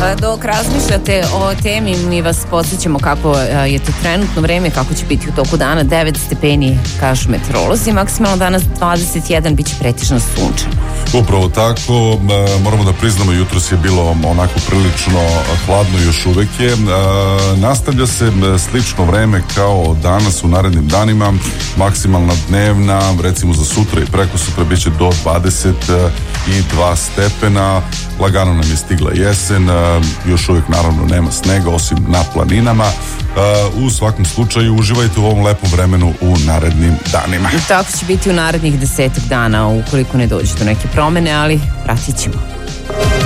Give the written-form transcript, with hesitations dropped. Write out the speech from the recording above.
Dok razmišljate o temi, mi vas podsjećamo kako je to trenutno vreme, kako će biti u toku dana. 9 stepeni, kažu meteorolozi, maksimalno danas 21, bit će pretežno sunčano. Upravo tako, moramo da priznamo, jutros je bilo onako prilično hladno, još uvek je. Nastavlja se slično vreme kao danas u narednim danima, maksimalna dnevna, recimo za sutra i preko sutra bit će do 22 stepena, lagano nam je stigla jesen, još uvijek naravno nema snega osim na planinama. U svakom slučaju uživajte u ovom lepom vremenu u narednim danima. I tako će biti u narednih 10 dana ukoliko ne dođe do neke promene, ali pratit ćemo.